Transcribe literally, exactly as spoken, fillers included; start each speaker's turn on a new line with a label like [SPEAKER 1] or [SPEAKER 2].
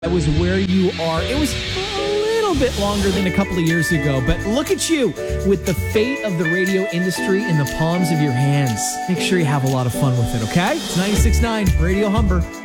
[SPEAKER 1] That was Where You Are. It was a little bbit longer than a couple of years ago, but look at you with the fate of the radio industry in the palms of your hands. Make sure you have a lot of fun with it, okay? It's ninety-six point nine Radio Humber.